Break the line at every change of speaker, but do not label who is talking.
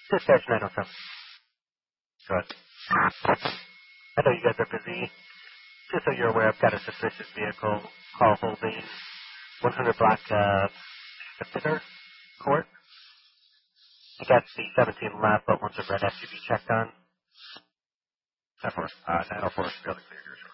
Dispatch 907. Go ahead. I know you guys are busy. Just so you're aware, I've got a suspicious vehicle call holding 100 block Bitter Court. I got the 17 left, but once a red SUV checked on. 904 is fairly clear.